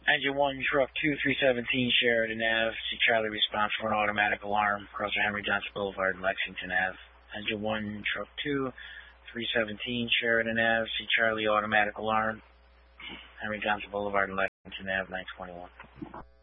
Engine 1, Truck 2, 317 Sheridan Ave. See Charlie response for an automatic alarm. Crosser Henry Johnson Boulevard, Lexington Ave. Engine 1, Truck 2, 317 Sheridan Ave. See Charlie automatic alarm. Henry Johnson Boulevard, Lexington Ave, 921.